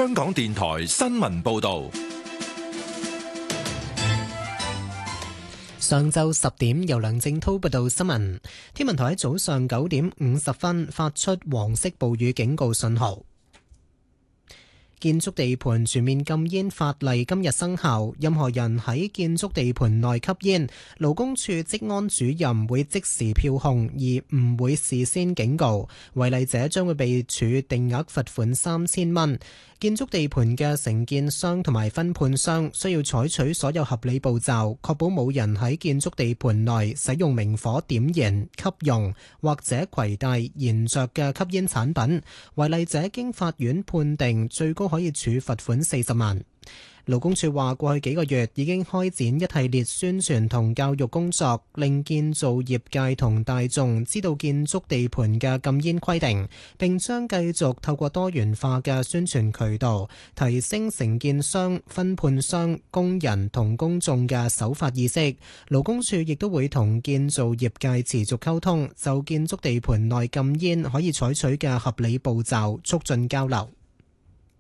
香港電台新聞報道。 上晝10點，由梁正滔報道新聞。天文台喺早上9點50分發出黃色暴雨警告信號。建築地盤全面禁煙法例今日生效，任何人喺建築地盤內吸煙，勞工處職安主任會即時票控，而唔會事先警告。違例者將會被處定額罰款3000蚊。建築地盤嘅承建商同埋分判商需要採取所有合理步驟，確保冇人喺建築地盤內使用明火點燃、吸用或者攜帶燃着嘅吸煙產品。違例者經法院判定，最高可以處罰款40萬。勞工處話，過去幾個月已經開展一系列宣傳同教育工作，令建造業界同大眾知道建築地盤嘅禁煙規定，並將繼續透過多元化嘅宣傳渠道，提升承建商、分判商、工人同公眾嘅守法意識。勞工處亦都會同建造業界持續溝通，就建築地盤內禁煙可以採取嘅合理步驟，促進交流。